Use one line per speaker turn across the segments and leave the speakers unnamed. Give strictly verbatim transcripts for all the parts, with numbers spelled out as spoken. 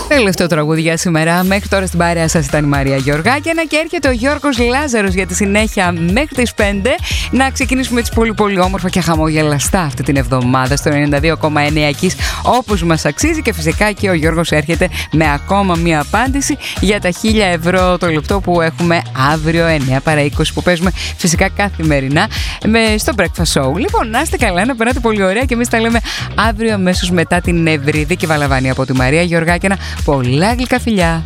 Τελευταίο τραγούδι για σήμερα. Μέχρι τώρα στην παρέα σας ήταν η Μαρία Γεωργάκινα και έρχεται ο Γιώργος Λάζαρος για τη συνέχεια μέχρι τις πέντε. Να ξεκινήσουμε έτσι πολύ πολύ όμορφα και χαμογελαστά αυτή την εβδομάδα στο ενενήντα δύο κόμμα εννέα Kiss, όπως μας αξίζει, και φυσικά και ο Γιώργος έρχεται με ακόμα μία απάντηση για τα χίλια ευρώ το λεπτό που έχουμε αύριο εννέα παρά είκοσι, που παίζουμε φυσικά καθημερινά με, στο Breakfast Show. Λοιπόν, να είστε καλά, να περνάτε πολύ ωραία και εμείς τα λέμε αύριο αμέσως μετά την Ευρυδίκη Βαλαβάνη από τη Μαρία Γεωργάκινα. Πολλά γλυκά φιλιά.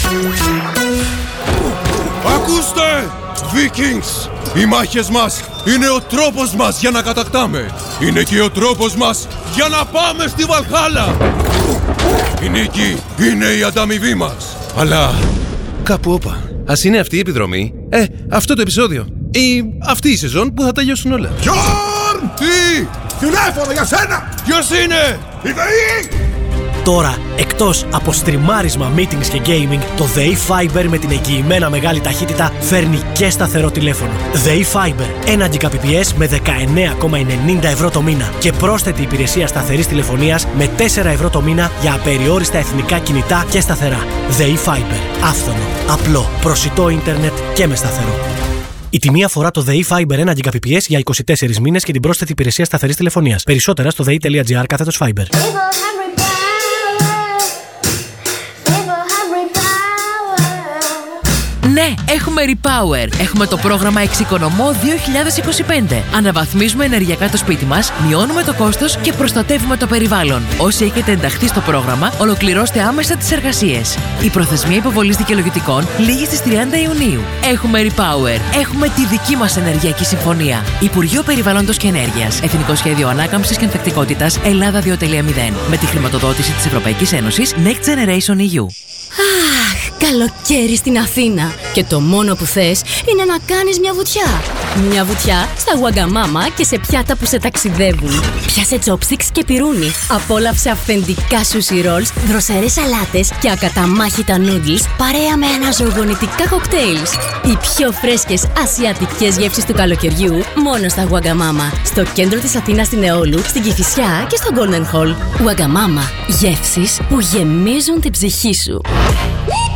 Ακούστε, Vikings! Οι μάχες μας είναι ο τρόπος μας για να κατακτάμε. Είναι και ο τρόπος μας για να πάμε στη Βαλχάλα. Η νίκη είναι η ανταμοιβή μας. Αλλά κάπου όπα. Ας είναι αυτή η επιδρομή, ε, αυτό το επεισόδιο ή αυτή η σεζόν που θα τελειώσουν όλα. Γιόρν! Τι! Τηλέφωνο για σένα! Ποιος είναι? Η ΔΕΗ!
Τώρα, εκτός από στριμάρισμα, meetings και gaming, το ΔΕΗ Fiber με την εγγυημένα μεγάλη ταχύτητα φέρνει και σταθερό τηλέφωνο. ΔΕΗ Fiber, ένα Gbps με δεκαεννέα κόμμα ενενήντα ευρώ το μήνα και πρόσθετη υπηρεσία σταθερής τηλεφωνίας με τέσσερα ευρώ το μήνα για απεριόριστα εθνικά κινητά και σταθερά. ΔΕΗ Fiber, άφθονο, απλό, προσιτό ίντερνετ και με σταθερό. Η τιμή αφορά το ΔΕΗ Fiber ένα Gbps για είκοσι τέσσερις μήνες και την πρόσθετη υπηρεσία σταθερής τηλεφωνίας. Περισσότερα στο δei.gr κάθετος Fiber.
Ναι, έχουμε Repower. Έχουμε το πρόγραμμα Εξοικονομώ δύο χιλιάδες είκοσι πέντε. Αναβαθμίζουμε ενεργειακά το σπίτι μας, μειώνουμε το κόστος και προστατεύουμε το περιβάλλον. Όσοι έχετε ενταχθεί στο πρόγραμμα, ολοκληρώστε άμεσα τις εργασίες. Η προθεσμία υποβολής δικαιολογητικών λήγει στις τριάντα Ιουνίου. Έχουμε Repower. Έχουμε τη δική μας ενεργειακή συμφωνία. Υπουργείο Περιβάλλοντος και Ενέργειας. Εθνικό Σχέδιο Ανάκαμψης και Ανθεκτικότητας Ελλάδα δύο κόμμα μηδέν. Με τη χρηματοδότηση της Ευρωπαϊκής Ένωσης Next Generation ι γιου.
Αχ, καλοκαίρι στην Αθήνα. Και το μόνο που θες είναι να κάνεις μια βουτιά. Μια βουτιά στα Wagamama και σε πιάτα που σε ταξιδεύουν. Πιάσε chopsticks και πιρούνι. Απόλαυσε αυθεντικά sushi rolls, δροσερές σαλάτες και ακαταμάχητα noodles παρέα με αναζωογονητικά κοκτέιλς. Οι πιο φρέσκες ασιατικές γεύσεις του καλοκαιριού μόνο στα Wagamama. Στο κέντρο της Αθήνας στην Εόλου, στην Κηφισιά και στο Golden Hall. Wagamama. Γεύσεις που γεμίζουν την ψυχή σου.